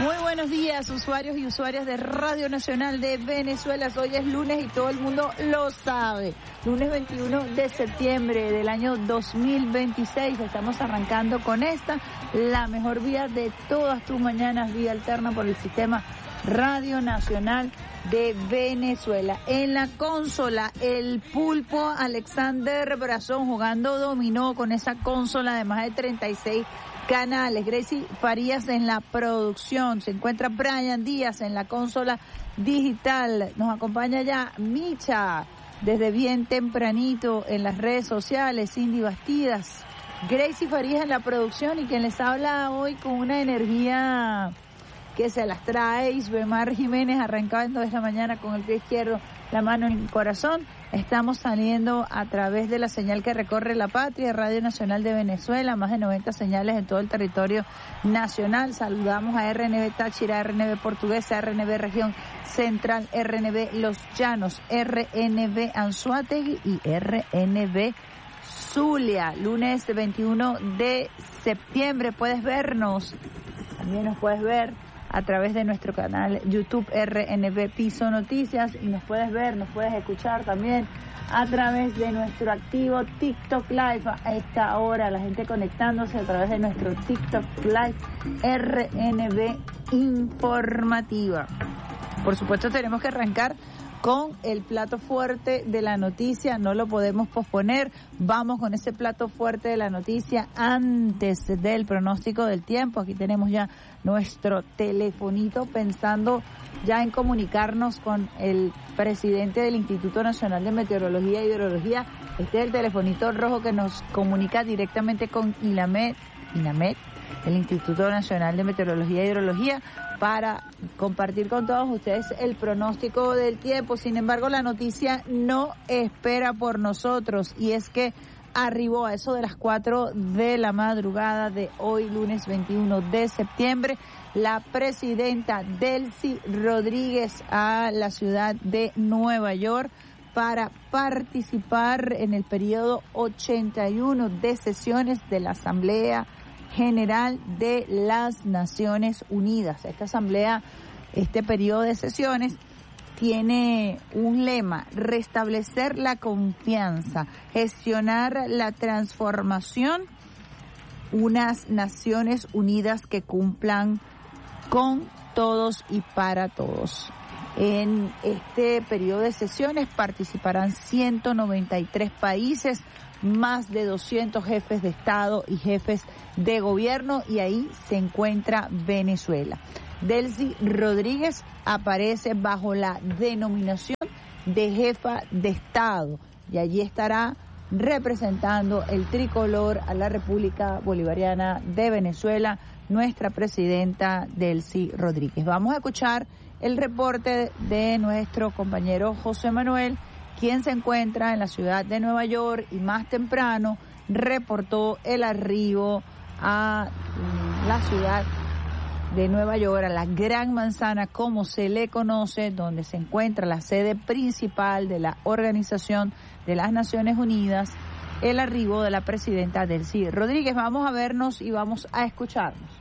Muy buenos días, usuarios y usuarias de Radio Nacional de Venezuela. Hoy es lunes y todo el mundo lo sabe. Lunes 21 de septiembre del año 2026. Estamos arrancando con esta, la mejor vía de todas tus mañanas, vía alterna por el sistema Radio Nacional de Venezuela. En la consola, el pulpo Alexander Brazón jugando dominó con esa consola de más de 36 canales. Gracie Farías en la producción. Se encuentra Brian Díaz en la consola digital. Nos acompaña ya Micha desde bien tempranito en las redes sociales. Cindy Bastidas. Gracie Farías en la producción y quien les habla hoy con una energía que se las trae. Isbemar Jiménez arrancando esta mañana con el pie izquierdo, la mano en el corazón. Estamos saliendo a través de la señal que recorre la patria, Radio Nacional de Venezuela, más de 90 señales en todo el territorio nacional. Saludamos a RNB Táchira, RNB Portuguesa, RNB Región Central, RNB Los Llanos, RNB Anzoátegui y RNB Zulia. Lunes 21 de septiembre, puedes vernos, también nos puedes ver a través de nuestro canal YouTube RNB Piso Noticias y nos puedes ver, nos puedes escuchar también a través de nuestro activo TikTok Live a esta hora, la gente conectándose a través de nuestro TikTok Live RNB Informativa. Por supuesto tenemos que arrancar con el plato fuerte de la noticia, no lo podemos posponer. Vamos con ese plato fuerte de la noticia antes del pronóstico del tiempo. Aquí tenemos ya nuestro telefonito pensando ya en comunicarnos con el presidente del Instituto Nacional de Meteorología e Hidrología. Este es el telefonito rojo que nos comunica directamente con INAMET, el Instituto Nacional de Meteorología e Hidrología, para compartir con todos ustedes el pronóstico del tiempo. Sin embargo, la noticia no espera por nosotros y es que arribó a eso de las 4 de la madrugada de hoy, lunes 21 de septiembre, la presidenta Delcy Rodríguez a la ciudad de Nueva York para participar en el periodo 81 de sesiones de la Asamblea General de las Naciones Unidas. Esta asamblea, este periodo de sesiones tiene un lema: restablecer la confianza, gestionar la transformación, unas Naciones Unidas que cumplan con todos y para todos. En este periodo de sesiones participarán 193 países, más de 200 jefes de Estado y jefes de gobierno, y ahí se encuentra Venezuela. Delcy Rodríguez aparece bajo la denominación de jefa de Estado y allí estará representando el tricolor a la República Bolivariana de Venezuela, nuestra presidenta Delcy Rodríguez. Vamos a escuchar el reporte de nuestro compañero José Manuel, quien se encuentra en la ciudad de Nueva York y más temprano reportó el arribo a la ciudad de Nueva York, a la Gran Manzana, como se le conoce, donde se encuentra la sede principal de la Organización de las Naciones Unidas, el arribo de la presidenta Delcy Rodríguez. Vamos a vernos y vamos a escucharnos.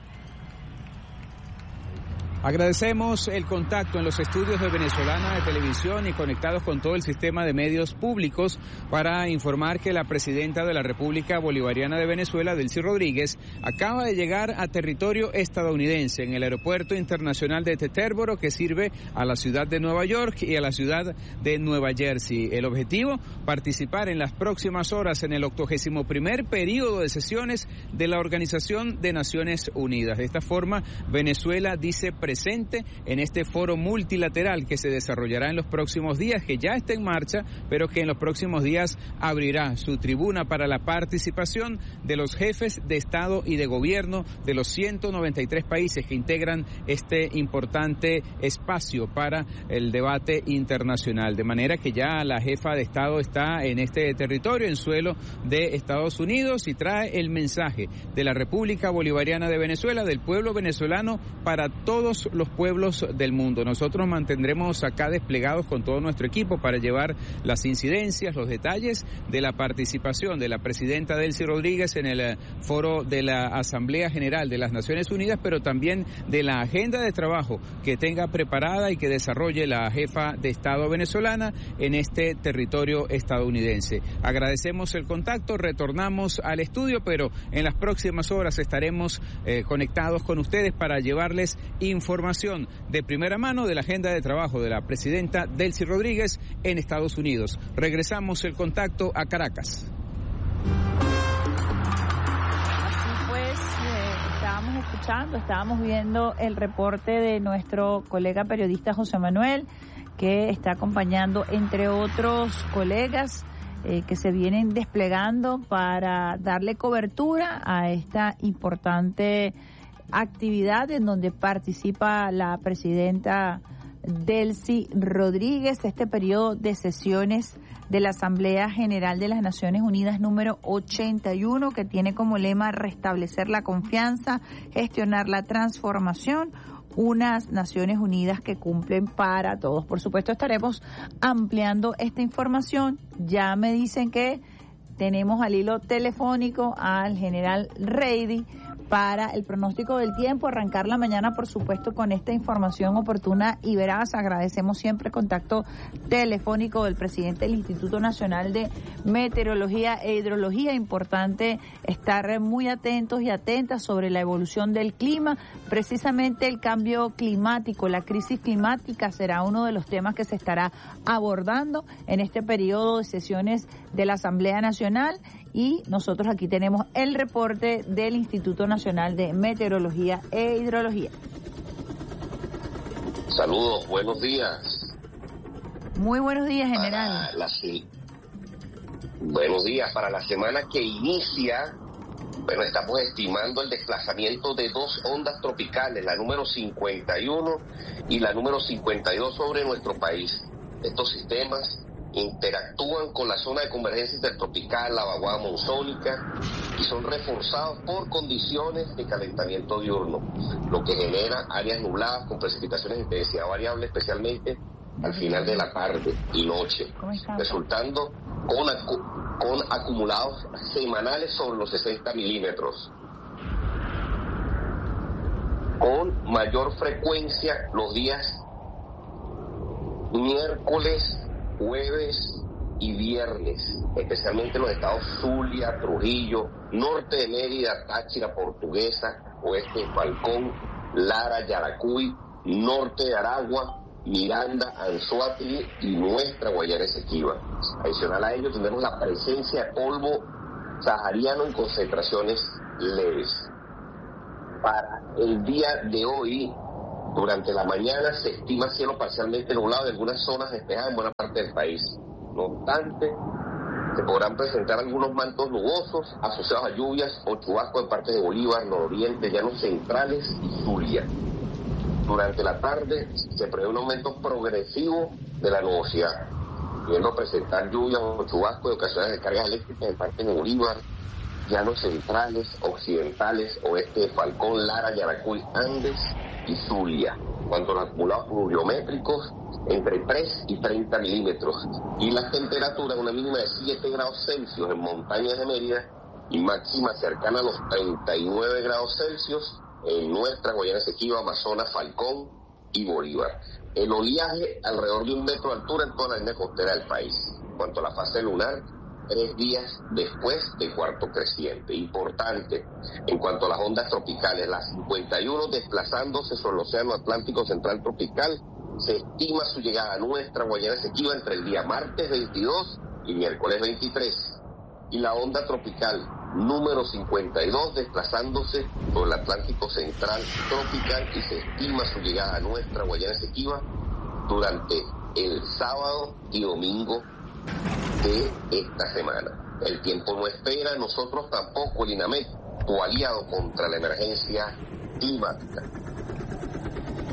Agradecemos el contacto en los estudios de Venezolana de Televisión y conectados con todo el sistema de medios públicos para informar que la presidenta de la República Bolivariana de Venezuela, Delcy Rodríguez, acaba de llegar a territorio estadounidense en el Aeropuerto Internacional de Teterboro, que sirve a la ciudad de Nueva York y a la ciudad de Nueva Jersey. El objetivo: participar en las próximas horas en el 81º periodo de sesiones de la Organización de Naciones Unidas. De esta forma, Venezuela dice presente en este foro multilateral que se desarrollará en los próximos días, que ya está en marcha, pero que en los próximos días abrirá su tribuna para la participación de los jefes de Estado y de Gobierno de los 193 países que integran este importante espacio para el debate internacional. De manera que ya la jefa de Estado está en este territorio, en suelo de Estados Unidos, y trae el mensaje de la República Bolivariana de Venezuela, del pueblo venezolano, para todos todos los pueblos del mundo. Nosotros mantendremos acá desplegados con todo nuestro equipo para llevar las incidencias, los detalles de la participación de la presidenta Delcy Rodríguez en el foro de la Asamblea General de las Naciones Unidas, pero también de la agenda de trabajo que tenga preparada y que desarrolle la jefa de Estado venezolana en este territorio estadounidense. Agradecemos el contacto, retornamos al estudio, pero en las próximas horas estaremos conectados con ustedes para llevarles información de primera mano de la agenda de trabajo de la presidenta Delcy Rodríguez en Estados Unidos. Regresamos el contacto a Caracas. Estábamos viendo el reporte de nuestro colega periodista José Manuel, que está acompañando, entre otros colegas, que se vienen desplegando para darle cobertura a esta importante actividad en donde participa la presidenta Delcy Rodríguez, este periodo de sesiones de la Asamblea General de las Naciones Unidas número 81, que tiene como lema restablecer la confianza, gestionar la transformación, unas Naciones Unidas que cumplen para todos. Por supuesto, estaremos ampliando esta información. Ya me dicen que tenemos al hilo telefónico al general Reidy para el pronóstico del tiempo, arrancar la mañana, por supuesto, con esta información oportuna y veraz. Agradecemos siempre el contacto telefónico del presidente del Instituto Nacional de Meteorología e Hidrología. Importante estar muy atentos y atentas sobre la evolución del clima. Precisamente el cambio climático, la crisis climática será uno de los temas que se estará abordando en este periodo de sesiones de la Asamblea Nacional. Y nosotros aquí tenemos el reporte del Instituto Nacional de Meteorología e Hidrología. Saludos, buenos días. Muy buenos días, general. Buenos días. Para la semana que inicia, estamos estimando el desplazamiento de dos ondas tropicales, la número 51 y la número 52 sobre nuestro país. Estos sistemas interactúan con la zona de convergencia intertropical, la vaguada monzónica, y son reforzados por condiciones de calentamiento diurno, lo que genera áreas nubladas con precipitaciones de intensidad variable, especialmente al final de la tarde y noche, resultando con acumulados semanales sobre los 60 milímetros. Con mayor frecuencia los días miércoles, jueves y viernes, especialmente en los estados Zulia, Trujillo, norte de Mérida, Táchira, Portuguesa, oeste de Falcón, Lara, Yaracuy, norte de Aragua, Miranda, Anzoátegui y nuestra Guayana Esequiba. Adicional a ello tendremos la presencia de polvo sahariano en concentraciones leves. Para el día de hoy, durante la mañana se estima cielo parcialmente nublado y algunas zonas despejadas en buena parte del país. No obstante, se podrán presentar algunos mantos nubosos asociados a lluvias o chubascos en partes de Bolívar, nororiente, llanos centrales y Zulia. Durante la tarde se prevé un aumento progresivo de la nubosidad, pudiendo presentar lluvias o chubascos de ocasiones de cargas eléctricas en partes de Bolívar, llanos centrales, occidentales, oeste de Falcón, Lara, Yaracuy, Andes y Zulia. Cuanto a los acumulados pluviométricos, entre 3 y 30 milímetros. Y las temperaturas, una mínima de 7 grados Celsius en montañas de Mérida y máxima cercana a los 39 grados Celsius en nuestra Guayana Esequiba, Amazonas, Falcón y Bolívar. El oleaje alrededor de 1 metro de altura en toda la línea costera del país. En cuanto a la fase lunar, 3 días después del cuarto creciente. Importante, en cuanto a las ondas tropicales, la 51 desplazándose sobre el Océano Atlántico Central Tropical, se estima su llegada a nuestra Guayana Esequiba entre el día martes 22 y miércoles 23. Y la onda tropical número 52 desplazándose por el Atlántico Central Tropical y se estima su llegada a nuestra Guayana Esequiba durante el sábado y domingo de esta semana. El tiempo no espera, nosotros tampoco, el INAMET, tu aliado contra la emergencia climática.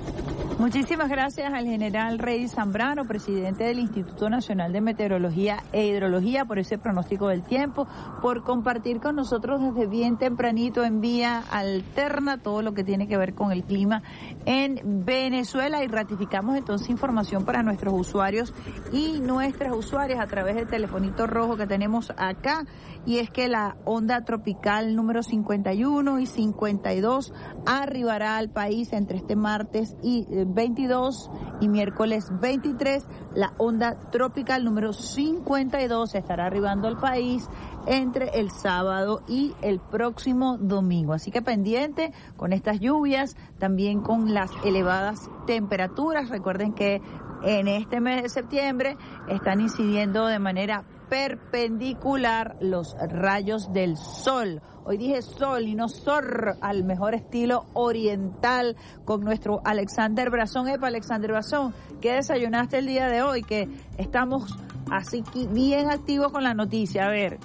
Muchísimas gracias al general Rey Zambrano, presidente del Instituto Nacional de Meteorología e Hidrología, por ese pronóstico del tiempo, por compartir con nosotros desde bien tempranito en Vía Alterna todo lo que tiene que ver con el clima en Venezuela, y ratificamos entonces información para nuestros usuarios y nuestras usuarias a través del telefonito rojo que tenemos acá, y es que la onda tropical número 51 y 52 arribará al país entre este martes y 22 y miércoles 23. La onda tropical número 52 estará arribando al país entre el sábado y el próximo domingo. Así que pendiente con estas lluvias, también con las elevadas temperaturas. Recuerden que en este mes de septiembre están incidiendo de manera perpendicular los rayos del sol. Hoy dije sol y no zor, al mejor estilo oriental, con nuestro Alexander Brazón. Alexander Brazón, ¿qué desayunaste el día de hoy? Que estamos así bien activos con la noticia. A ver,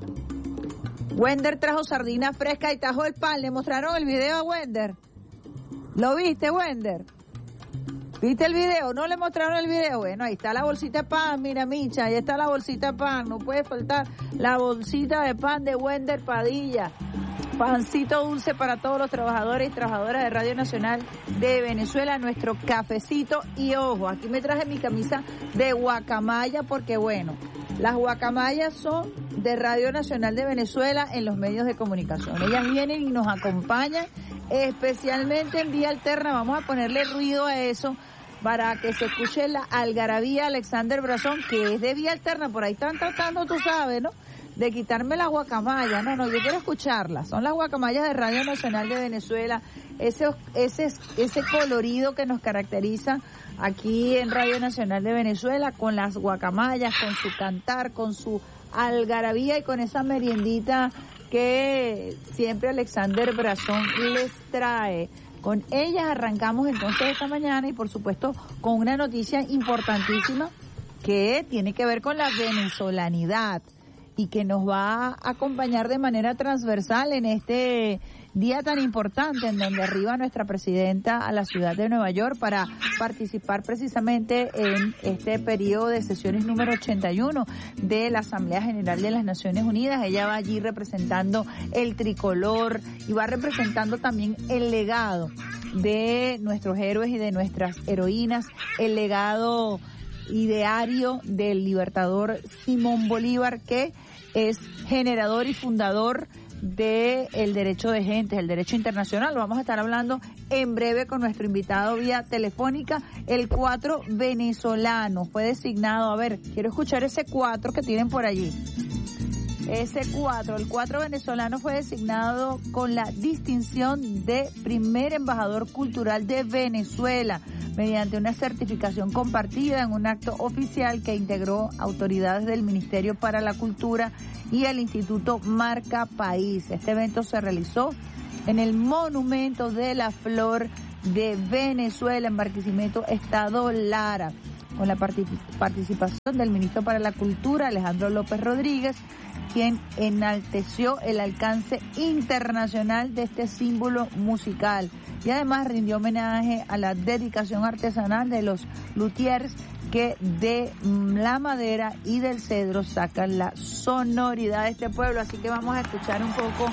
Wender trajo sardina fresca y tajó el pan. ¿Le mostraron el video a Wender? ¿Lo viste, Wender? ¿Viste el video? ¿No le mostraron el video? Bueno, ahí está la bolsita de pan, mira, Micha, ahí está la bolsita de pan, no puede faltar la bolsita de pan de Wender Padilla. Pancito dulce para todos los trabajadores y trabajadoras de Radio Nacional de Venezuela, nuestro cafecito. Y ojo, aquí me traje mi camisa de guacamaya porque, bueno, las guacamayas son de Radio Nacional de Venezuela en los medios de comunicación. Ellas vienen y nos acompañan, especialmente en Vía Alterna. Vamos a ponerle ruido a eso para que se escuche la algarabía. Alexander Brazón, que es de Vía Alterna, por ahí están tratando, tú sabes, ¿no?, de quitarme la guacamaya. No, yo quiero escucharlas. Son las guacamayas de Radio Nacional de Venezuela, ese colorido que nos caracteriza aquí en Radio Nacional de Venezuela, con las guacamayas, con su cantar, con su algarabía y con esa meriendita que siempre Alexander Brazón les trae. Con ellas arrancamos entonces esta mañana, y por supuesto con una noticia importantísima que tiene que ver con la venezolanidad y que nos va a acompañar de manera transversal en este día tan importante en donde arriba nuestra presidenta a la ciudad de Nueva York para participar precisamente en este periodo de sesiones número 81 de la Asamblea General de las Naciones Unidas. Ella va allí representando el tricolor y va representando también el legado de nuestros héroes y de nuestras heroínas, el legado ideario del libertador Simón Bolívar, que es generador y fundador del derecho de gentes, el derecho internacional. Lo vamos a estar hablando en breve con nuestro invitado vía telefónica. El 4 venezolano fue designado, a ver, quiero escuchar ese 4 que tienen por allí. Ese 4, el 4 venezolano fue designado con la distinción de primer embajador cultural de Venezuela, mediante una certificación compartida en un acto oficial que integró autoridades del Ministerio para la Cultura y el Instituto Marca País. Este evento se realizó en el Monumento de la Flor de Venezuela, en Barquisimeto, Estado Lara, con la participación del Ministro para la Cultura, Alejandro López Rodríguez, quien enalteció el alcance internacional de este símbolo musical y además rindió homenaje a la dedicación artesanal de los luthiers que de la madera y del cedro sacan la sonoridad de este pueblo. Así que vamos a escuchar un poco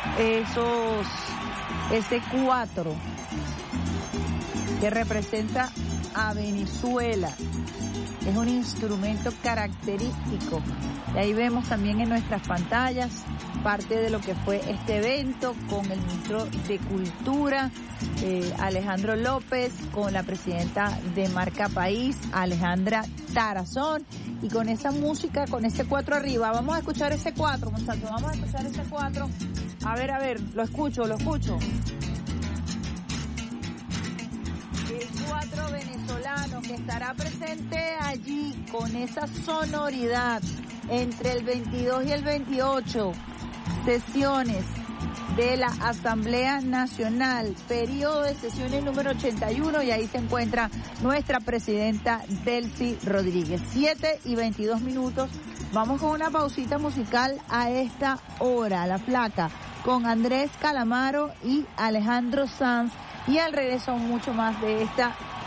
ese 4 que representa a Venezuela. Es un instrumento característico. Y ahí vemos también en nuestras pantallas parte de lo que fue este evento con el ministro de Cultura, Alejandro López, con la presidenta de Marca País, Alejandra Tarazón, y con esa música, con ese 4 arriba. Vamos a escuchar ese 4, muchachos, vamos a escuchar ese 4. A ver, lo escucho. El 4 venezolano que estará presente allí con esa sonoridad entre el 22 y el 28, sesiones de la Asamblea Nacional, periodo de sesiones número 81, y ahí se encuentra nuestra presidenta Delcy Rodríguez. 7:22. Vamos con una pausita musical a esta hora, La Flaca, con Andrés Calamaro y Alejandro Sanz, y al regreso mucho más de esta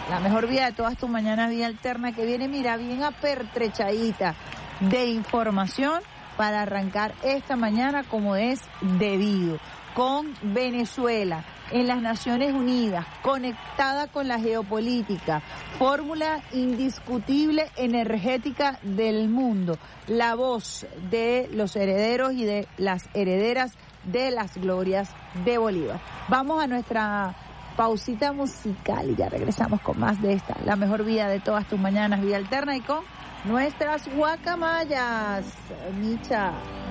La mejor vía de todas tus mañanas, Vía Alterna, que viene, mira, bien apertrechadita de información para arrancar esta mañana como es debido, con Venezuela en las Naciones Unidas, conectada con la geopolítica, fórmula indiscutible energética del mundo, la voz de los herederos y de las herederas de las glorias de Bolívar. Vamos a nuestra pausita musical y ya regresamos con más de esta, la mejor vía de todas tus mañanas, Vía Alterna, y con nuestras guacamayas. Micha.